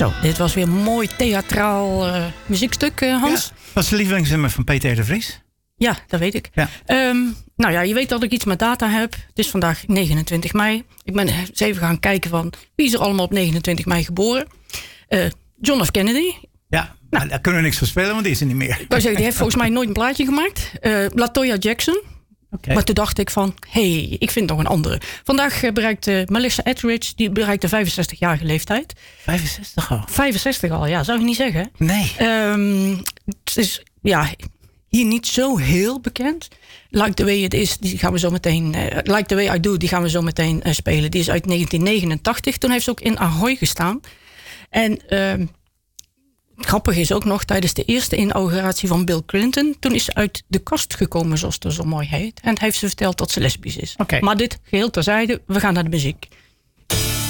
Zo, dit was weer een mooi theatraal muziekstuk, Hans. Ja, wat is de lievelingsnummer van Peter R. de Vries? Ja, dat weet ik. Ja. Nou ja, je weet dat ik iets met data heb. Het is vandaag 29 mei. Ik ben eens even gaan kijken van wie is er allemaal op 29 mei geboren. John F. Kennedy. Ja, nou, daar kunnen we niks van spelen, want die is er niet meer. Ik wou zeggen, die heeft volgens mij nooit een plaatje gemaakt. LaToya Jackson. Okay. Maar toen dacht ik van, ik vind nog een andere. Vandaag bereikt Melissa Etheridge, die bereikt de 65-jarige leeftijd. 65 al? 65 al, ja, zou je niet zeggen. Nee. Het is, hier niet zo heel bekend. Like the Way It Is, die gaan we zo meteen... Like the Way I Do, die gaan we zo meteen spelen. Die is uit 1989. Toen heeft ze ook in Ahoy gestaan. En grappig is ook nog, tijdens de eerste inauguratie van Bill Clinton... toen is ze uit de kast gekomen, zoals het er zo mooi heet. En heeft ze verteld dat ze lesbisch is. Okay. Maar dit geheel terzijde, we gaan naar de muziek.